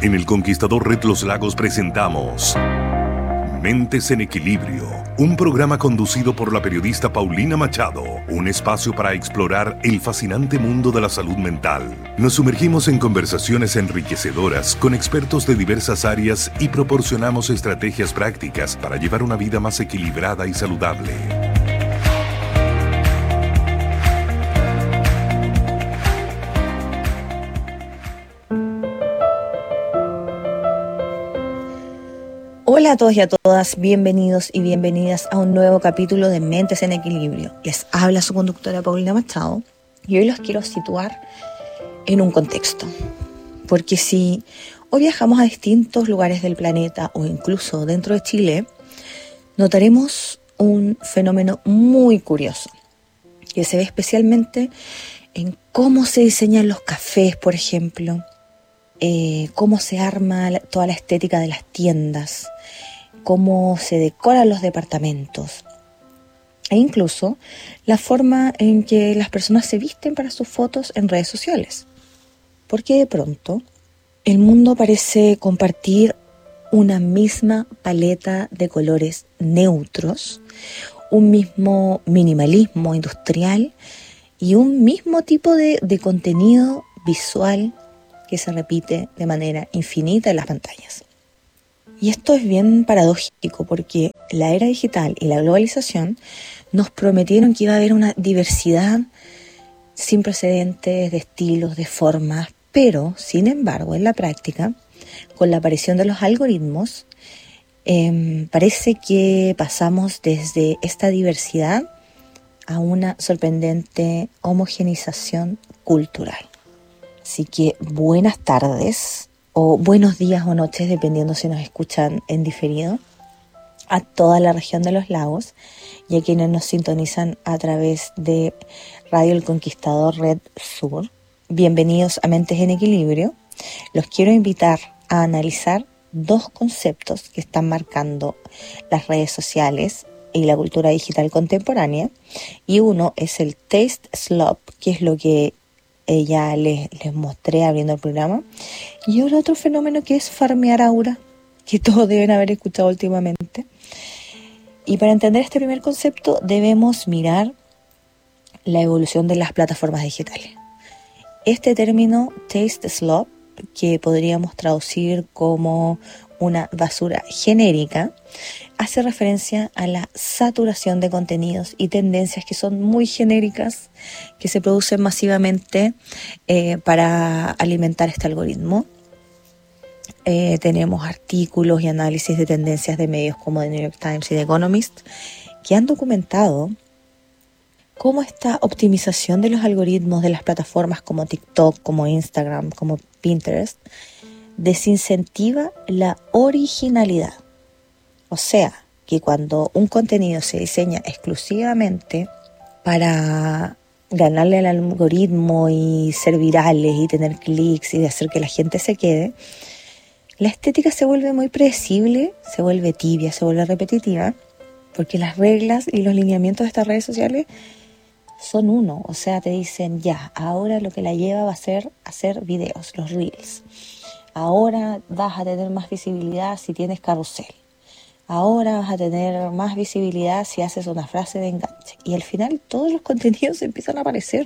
En El Conquistador Red Los Lagos presentamos Mentes en Equilibrio, un programa conducido por la periodista Paulina Machado, un espacio para explorar el fascinante mundo de la salud mental. Nos sumergimos en conversaciones enriquecedoras con expertos de diversas áreas y proporcionamos estrategias prácticas para llevar una vida más equilibrada y saludable. Hola a todos y a todas, bienvenidos y bienvenidas a un nuevo capítulo de Mentes en Equilibrio. Les habla su conductora Paulina Machado y hoy los quiero situar en un contexto. Porque si hoy viajamos a distintos lugares del planeta o incluso dentro de Chile, notaremos un fenómeno muy curioso que se ve especialmente en cómo se diseñan los cafés, por ejemplo, cómo se arma toda la estética de las tiendas, cómo se decoran los departamentos e incluso la forma en que las personas se visten para sus fotos en redes sociales. Porque de pronto el mundo parece compartir una misma paleta de colores neutros, un mismo minimalismo industrial y un mismo tipo de contenido visual que se repite de manera infinita en las pantallas. Y esto es bien paradójico porque la era digital y la globalización nos prometieron que iba a haber una diversidad sin precedentes de estilos, de formas, pero sin embargo en la práctica, con la aparición de los algoritmos, parece que pasamos desde esta diversidad a una sorprendente homogeneización cultural. Así que buenas tardes o buenos días o noches, dependiendo si nos escuchan en diferido, a toda la región de los lagos y a quienes nos sintonizan a través de Radio El Conquistador Red Sur. Bienvenidos a Mentes en Equilibrio. Los quiero invitar a analizar dos conceptos que están marcando las redes sociales y la cultura digital contemporánea. Y uno es el taste slop, que es lo que ya les mostré abriendo el programa, y ahora otro fenómeno que es farmear aura, que todos deben haber escuchado últimamente. Y para entender este primer concepto debemos mirar la evolución de las plataformas digitales. Este término taste slop, que podríamos traducir como una basura genérica, hace referencia a la saturación de contenidos y tendencias que son muy genéricas, que se producen masivamente para alimentar este algoritmo. Tenemos artículos y análisis de tendencias de medios como The New York Times y The Economist que han documentado cómo esta optimización de los algoritmos de las plataformas como TikTok, como Instagram, como Pinterest, desincentiva la originalidad. O sea, que cuando un contenido se diseña exclusivamente para ganarle al algoritmo y ser virales y tener clics y de hacer que la gente se quede, la estética se vuelve muy predecible, se vuelve tibia, se vuelve repetitiva, porque las reglas y los lineamientos de estas redes sociales son uno. O sea, te dicen ya, ahora lo que la lleva va a ser hacer videos, los reels. Ahora vas a tener más visibilidad si tienes carrusel. Ahora vas a tener más visibilidad si haces una frase de enganche. Y al final todos los contenidos empiezan a aparecer.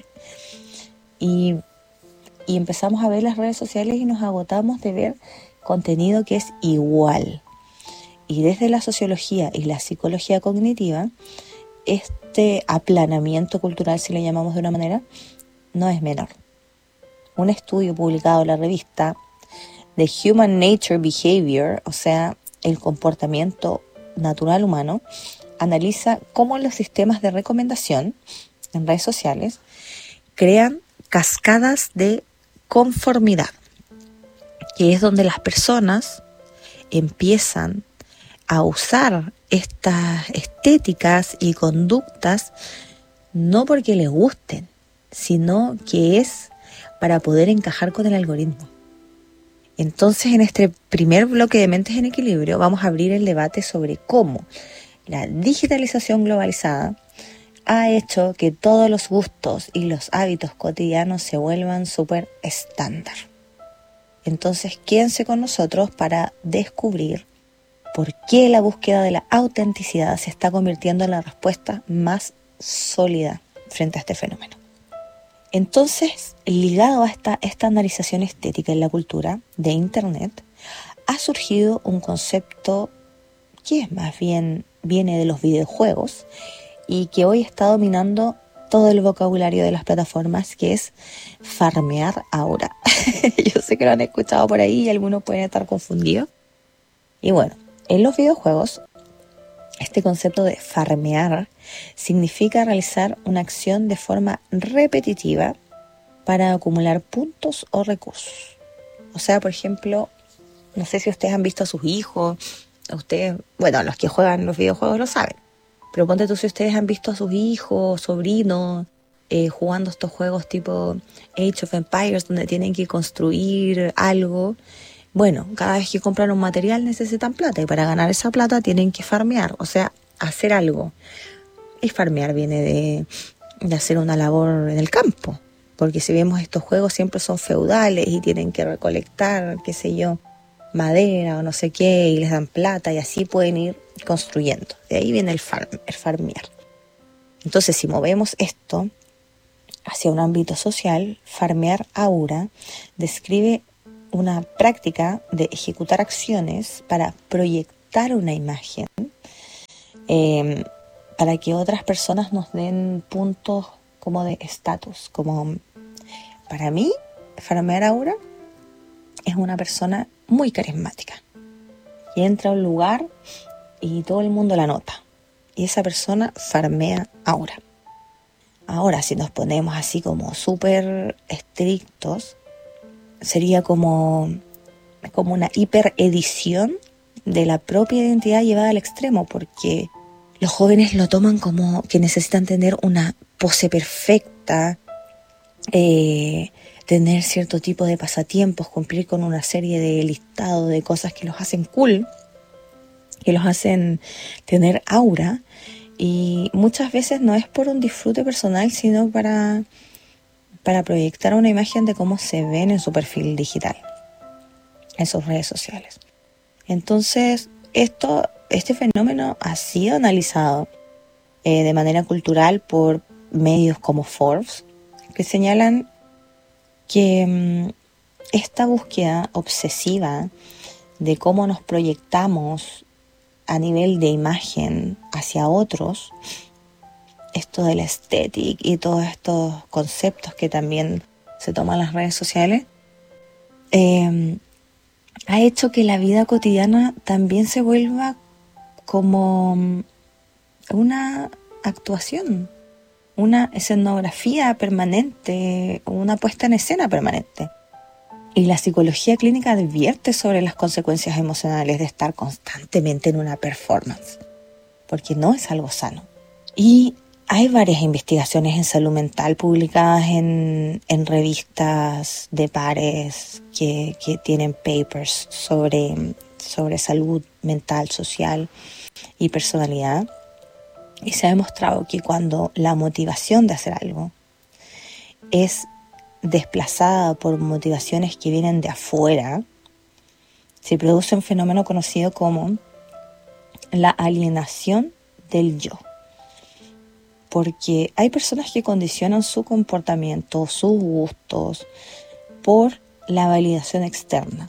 Y empezamos a ver las redes sociales y nos agotamos de ver contenido que es igual. Y desde la sociología y la psicología cognitiva, este aplanamiento cultural, si le llamamos de una manera, no es menor. Un estudio publicado en la revista The Human Nature Behavior, o sea, el comportamiento natural humano, analiza cómo los sistemas de recomendación en redes sociales crean cascadas de conformidad, que es donde las personas empiezan a usar estas estéticas y conductas no porque les gusten, sino que es para poder encajar con el algoritmo. Entonces, en este primer bloque de Mentes en Equilibrio vamos a abrir el debate sobre cómo la digitalización globalizada ha hecho que todos los gustos y los hábitos cotidianos se vuelvan súper estándar. Entonces, quédense con nosotros para descubrir por qué la búsqueda de la autenticidad se está convirtiendo en la respuesta más sólida frente a este fenómeno. Entonces, ligado a esta estandarización estética en la cultura de Internet, ha surgido un concepto que es más bien viene de los videojuegos y que hoy está dominando todo el vocabulario de las plataformas, que es farmear aura. Yo sé que lo han escuchado por ahí y algunos pueden estar confundidos. Y bueno, en los videojuegos, este concepto de farmear significa realizar una acción de forma repetitiva para acumular puntos o recursos. O sea, por ejemplo, no sé si ustedes han visto a sus hijos, los que juegan los videojuegos lo saben, pero ponte tú si ustedes han visto a sus hijos, sobrinos, jugando estos juegos tipo Age of Empires, donde tienen que construir algo. Bueno, cada vez que compran un material necesitan plata, y para ganar esa plata tienen que farmear, o sea, hacer algo. Y farmear viene de hacer una labor en el campo, porque si vemos estos juegos siempre son feudales y tienen que recolectar, qué sé yo, madera o no sé qué, y les dan plata y así pueden ir construyendo. De ahí viene el farmear. Entonces, si movemos esto hacia un ámbito social, farmear aura describe una práctica de ejecutar acciones para proyectar una imagen, para que otras personas nos den puntos como de estatus. Como para mí, farmear aura es una persona muy carismática y entra a un lugar y todo el mundo la nota, y esa persona farmea aura. Ahora, si nos ponemos así como súper estrictos, sería como una hiperedición de la propia identidad llevada al extremo, porque los jóvenes lo toman como que necesitan tener una pose perfecta, tener cierto tipo de pasatiempos, cumplir con una serie de listados de cosas que los hacen cool, que los hacen tener aura, y muchas veces no es por un disfrute personal, sino para proyectar una imagen de cómo se ven en su perfil digital, en sus redes sociales. Entonces, este fenómeno ha sido analizado de manera cultural por medios como Forbes, que señalan que esta búsqueda obsesiva de cómo nos proyectamos a nivel de imagen hacia otros, esto del estético y todos estos conceptos que también se toman en las redes sociales, ha hecho que la vida cotidiana también se vuelva como una actuación, una escenografía permanente, una puesta en escena permanente. Y la psicología clínica advierte sobre las consecuencias emocionales de estar constantemente en una performance, porque no es algo sano. Y hay varias investigaciones en salud mental publicadas en revistas de pares que tienen papers sobre salud mental, social y personalidad. Y se ha demostrado que cuando la motivación de hacer algo es desplazada por motivaciones que vienen de afuera, se produce un fenómeno conocido como la alienación del yo. Porque hay personas que condicionan su comportamiento, sus gustos, por la validación externa.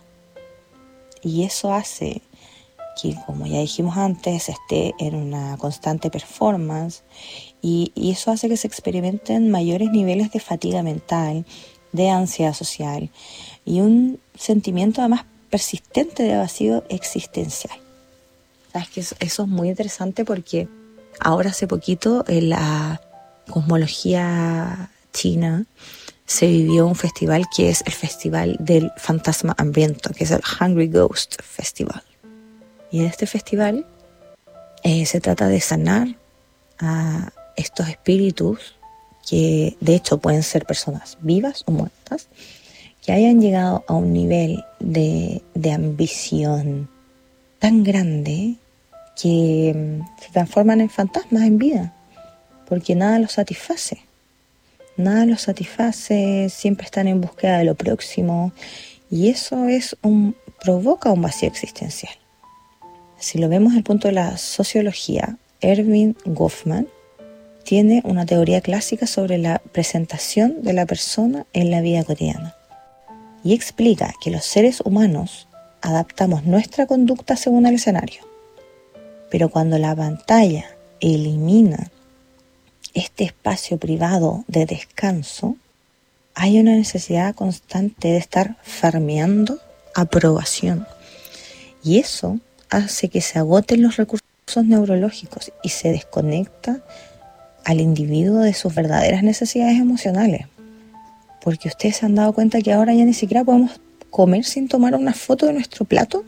Y eso hace que, como ya dijimos antes, esté en una constante performance, y eso hace que se experimenten mayores niveles de fatiga mental, de ansiedad social y un sentimiento además persistente de vacío existencial. ¿Sabes qué? Eso es muy interesante, porque ahora hace poquito en la cosmología china se vivió un festival que es el Festival del Fantasma Hambriento, que es el Hungry Ghost Festival. Y en este festival se trata de sanar a estos espíritus que de hecho pueden ser personas vivas o muertas, que hayan llegado a un nivel de ambición tan grande que se transforman en fantasmas en vida, porque nada los satisface, siempre están en búsqueda de lo próximo, Y eso provoca un vacío existencial. Si lo vemos desde el punto de la sociología, Erving Goffman tiene una teoría clásica sobre la presentación de la persona en la vida cotidiana y explica que los seres humanos adaptamos nuestra conducta según el escenario, pero cuando la pantalla elimina este espacio privado de descanso, hay una necesidad constante de estar farmeando aprobación, y eso hace que se agoten los recursos neurológicos y se desconecta al individuo de sus verdaderas necesidades emocionales. Porque ustedes se han dado cuenta que ahora ya ni siquiera podemos comer sin tomar una foto de nuestro plato,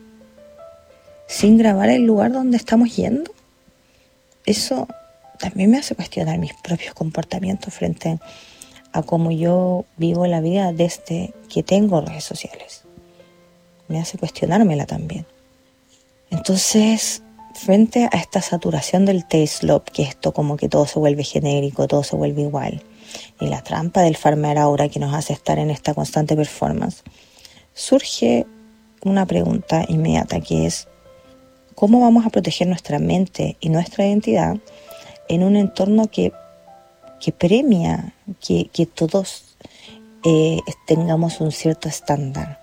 sin grabar el lugar donde estamos yendo. Eso también me hace cuestionar mis propios comportamientos frente a cómo yo vivo la vida desde que tengo redes sociales. Me hace cuestionármela también. Entonces, frente a esta saturación del taste love, que esto como que todo se vuelve genérico, todo se vuelve igual, y la trampa del farmear ahora que nos hace estar en esta constante performance, surge una pregunta inmediata que es: ¿cómo vamos a proteger nuestra mente y nuestra identidad en un entorno que premia que todos tengamos un cierto estándar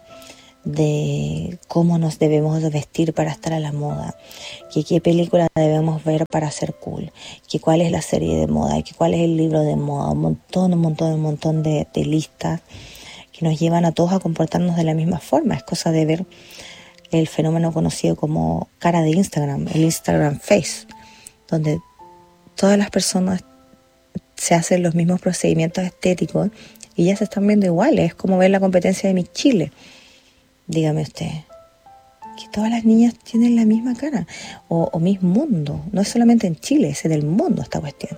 de cómo nos debemos de vestir para estar a la moda, que qué película debemos ver para ser cool, que cuál es la serie de moda, que cuál es el libro de moda, un montón de listas que nos llevan a todos a comportarnos de la misma forma? Es cosa de ver el fenómeno conocido como cara de Instagram, el Instagram Face, donde todas las personas se hacen los mismos procedimientos estéticos y ya se están viendo iguales. Es como ver la competencia de Miss Chile. Dígame usted, que todas las niñas tienen la misma cara, o Miss Mundo. No es solamente en Chile, es en el mundo esta cuestión.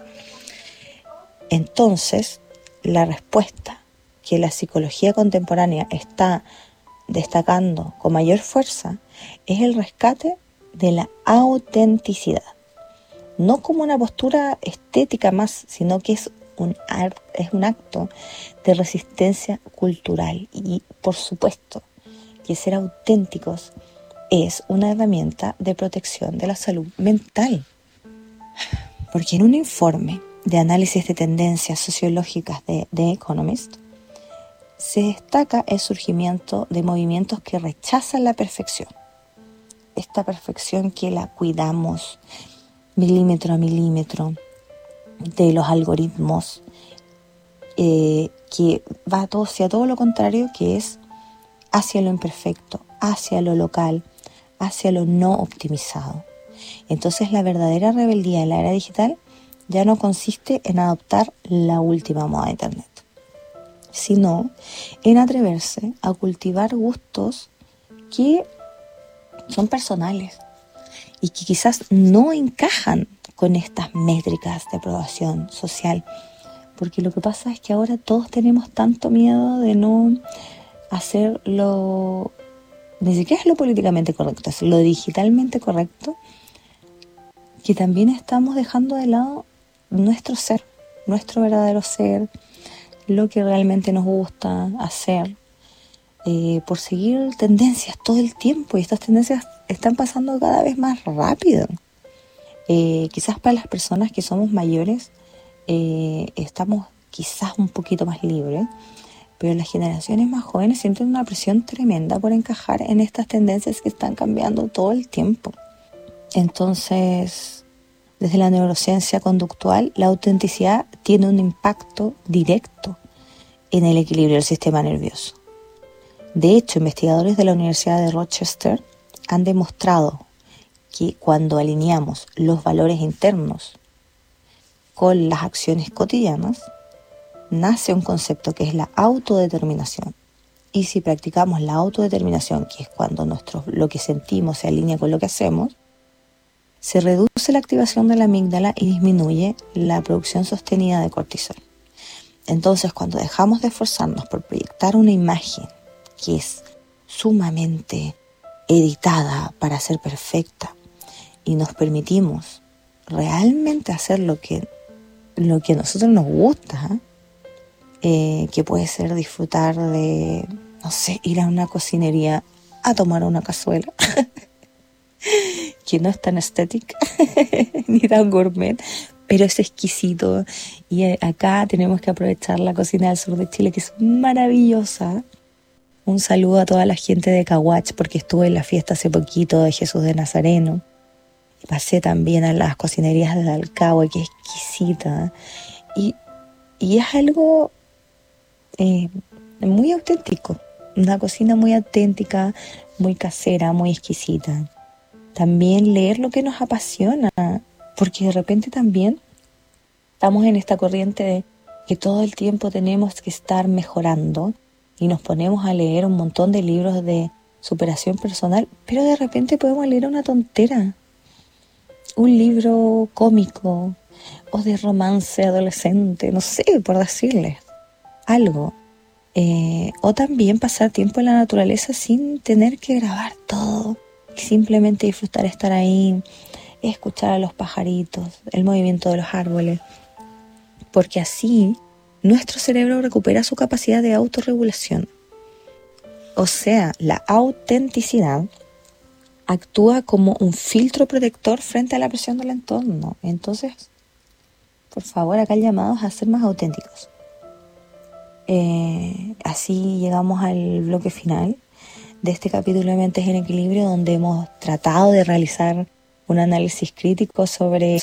Entonces, la respuesta que la psicología contemporánea está destacando con mayor fuerza es el rescate de la autenticidad. No como una postura estética más, sino que es un acto de resistencia cultural. Y, por supuesto, que ser auténticos es una herramienta de protección de la salud mental. Porque en un informe de análisis de tendencias sociológicas de The Economist, se destaca el surgimiento de movimientos que rechazan la perfección. Esta perfección que la cuidamos milímetro a milímetro de los algoritmos, que va hacia todo lo contrario, que es hacia lo imperfecto, hacia lo local, hacia lo no optimizado. Entonces, la verdadera rebeldía en la era digital ya no consiste en adoptar la última moda de Internet, sino en atreverse a cultivar gustos que son personales y que quizás no encajan con estas métricas de aprobación social. Porque lo que pasa es que ahora todos tenemos tanto miedo de no hacer ni siquiera es lo políticamente correcto, es lo digitalmente correcto, que también estamos dejando de lado nuestro ser, nuestro verdadero ser, lo que realmente nos gusta hacer, por seguir tendencias todo el tiempo, y estas tendencias están pasando cada vez más rápido. Quizás para las personas que somos mayores estamos quizás un poquito más libres, pero las generaciones más jóvenes sienten una presión tremenda por encajar en estas tendencias que están cambiando todo el tiempo. Entonces, desde la neurociencia conductual, la autenticidad tiene un impacto directo en el equilibrio del sistema nervioso. De hecho, investigadores de la Universidad de Rochester han demostrado que cuando alineamos los valores internos con las acciones cotidianas, nace un concepto que es la autodeterminación. Y si practicamos la autodeterminación, que es cuando lo que sentimos se alinea con lo que hacemos, se reduce la activación de la amígdala y disminuye la producción sostenida de cortisol. Entonces, cuando dejamos de esforzarnos por proyectar una imagen que es sumamente editada para ser perfecta y nos permitimos realmente hacer lo que a nosotros nos gusta, que puede ser disfrutar de, no sé, ir a una cocinería a tomar una cazuela, que no es tan estética ni tan gourmet, pero es exquisito. Y acá tenemos que aprovechar la cocina del sur de Chile, que es maravillosa. Un saludo a toda la gente de Caguach, porque estuve en la fiesta hace poquito de Jesús de Nazareno. Y pasé también a las cocinerías de Dalcahue, que es exquisita. Y es algo muy auténtico. Una cocina muy auténtica, muy casera, muy exquisita. También leer lo que nos apasiona, porque de repente también estamos en esta corriente de que todo el tiempo tenemos que estar mejorando y nos ponemos a leer un montón de libros de superación personal, pero de repente podemos leer una tontera, un libro cómico o de romance adolescente, no sé, por decirles algo. O también pasar tiempo en la naturaleza sin tener que grabar todo, simplemente disfrutar estar ahí, escuchar a los pajaritos, el movimiento de los árboles, porque así nuestro cerebro recupera su capacidad de autorregulación. O sea, la autenticidad actúa como un filtro protector frente a la presión del entorno. Entonces, por favor, acá el llamado es a ser más auténticos. Así llegamos al bloque final de este capítulo de Mentes en Equilibrio, donde hemos tratado de realizar un análisis crítico sobre